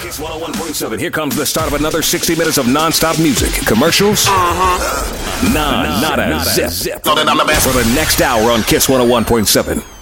Kiss 101.7. Here comes the start of another 60 minutes of non-stop music. Commercials? Not a zip. So then I'm the best. For the next hour on Kiss 101.7.